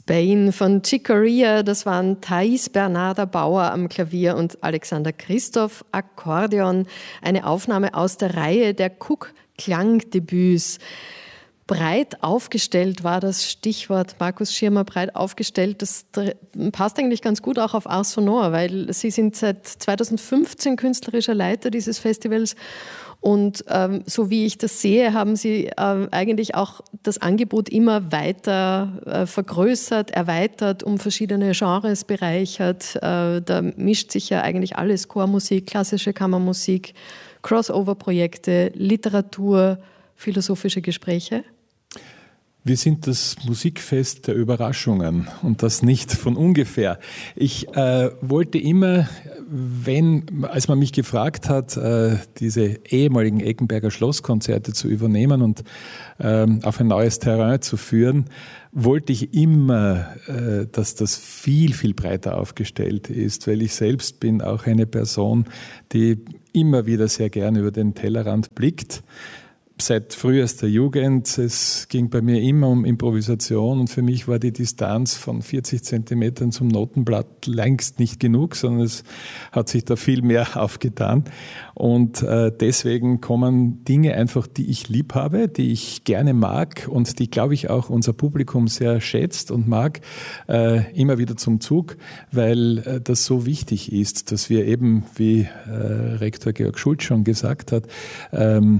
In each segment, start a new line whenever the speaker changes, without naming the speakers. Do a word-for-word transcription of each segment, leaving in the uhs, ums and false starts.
Spain von Chick Corea, das waren Thais Bernarda Bauer am Klavier und Alexander Christoph Akkordeon. Eine Aufnahme aus der Reihe der Cook-Klangdebüts. Breit aufgestellt war das Stichwort, Markus Schirmer, breit aufgestellt. Das passt eigentlich ganz gut auch auf Ars Sonor, weil Sie sind seit zweitausendfünfzehn künstlerischer Leiter dieses Festivals. Und ähm, so wie ich das sehe, haben Sie äh, eigentlich auch das Angebot immer weiter äh, vergrößert, erweitert, um verschiedene Genres bereichert. Äh, da mischt sich ja eigentlich alles, Chormusik, klassische Kammermusik, Crossover-Projekte, Literatur, philosophische Gespräche.
Wir sind das Musikfest der Überraschungen und das nicht von ungefähr. Ich äh, wollte immer, wenn, als man mich gefragt hat, äh, diese ehemaligen Eckenberger Schlosskonzerte zu übernehmen und äh, auf ein neues Terrain zu führen, wollte ich immer, äh, dass das viel, viel breiter aufgestellt ist, weil ich selbst bin auch eine Person, die immer wieder sehr gerne über den Tellerrand blickt. Seit frühester Jugend, es ging bei mir immer um Improvisation und für mich war die Distanz von vierzig Zentimetern zum Notenblatt längst nicht genug, sondern es hat sich da viel mehr aufgetan und äh, deswegen kommen Dinge einfach, die ich lieb habe, die ich gerne mag und die, glaube ich, auch unser Publikum sehr schätzt und mag, äh, immer wieder zum Zug, weil äh, das so wichtig ist, dass wir eben, wie äh, Rektor Georg Schulz schon gesagt hat, ähm,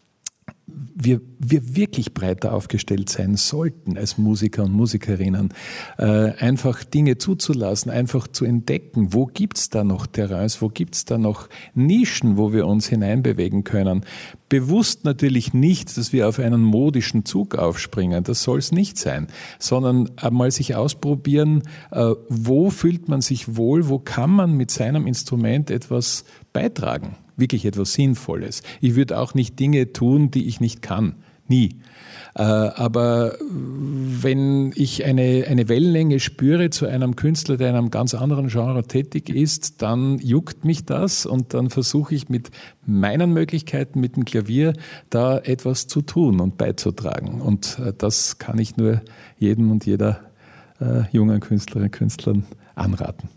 Wir, wir wirklich breiter aufgestellt sein sollten als Musiker und Musikerinnen, äh, einfach Dinge zuzulassen, einfach zu entdecken, wo gibt's da noch Terrains, wo gibt's da noch Nischen, wo wir uns hineinbewegen können. Bewusst natürlich nicht, dass wir auf einen modischen Zug aufspringen, das soll es nicht sein, sondern einmal sich ausprobieren, äh, wo fühlt man sich wohl, wo kann man mit seinem Instrument etwas beitragen. Wirklich etwas Sinnvolles. Ich würde auch nicht Dinge tun, die ich nicht kann. Nie. Aber wenn ich eine, eine Wellenlänge spüre zu einem Künstler, der in einem ganz anderen Genre tätig ist, dann juckt mich das und dann versuche ich mit meinen Möglichkeiten, mit dem Klavier, da etwas zu tun und beizutragen. Und das kann ich nur jedem und jeder äh, jungen Künstlerin und Künstlern anraten.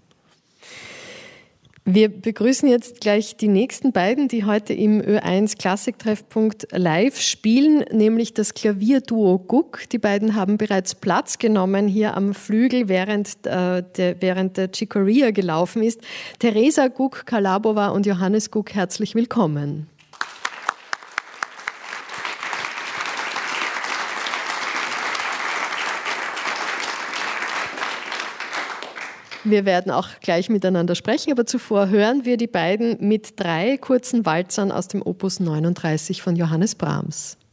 Wir begrüßen jetzt gleich die nächsten beiden, die heute im Ö eins Klassiktreffpunkt live spielen, nämlich das Klavierduo Guk. Die beiden haben bereits Platz genommen hier am Flügel, während, äh, der, während der Chick Corea gelaufen ist. Teresa Guk-Kalabova und Johannes Guk, herzlich willkommen. Wir werden auch gleich miteinander sprechen, aber zuvor hören wir die beiden mit drei kurzen Walzern aus dem Opus neununddreißig von Johannes Brahms.